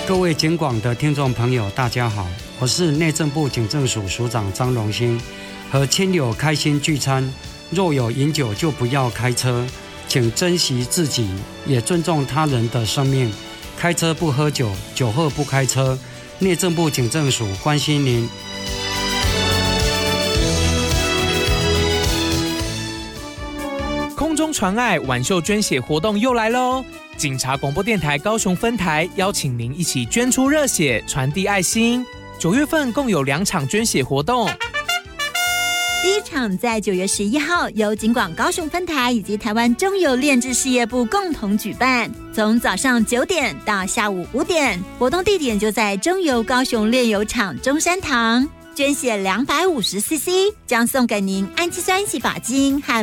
各位警广的听众朋友大家好，我是内政部警政署署长张荣兴。和亲友开心聚餐，若有饮酒就不要开车，请珍惜自己，也尊重他人的生命。开车不喝酒，酒后不开车。内政部警政署关心您。 空中传爱晚秀捐血活动又来喽！警察广播电台高雄分台邀请您一起捐出热血，传递爱心。9月份共有2场捐血活动。 第一场在9月11号，由警广高雄分台以及台湾中油炼制事业部共同举办，从早上9点到下午5点，活动地点就在中油高雄炼油厂中山堂。捐血250cc，将送给您氨基酸洗发精和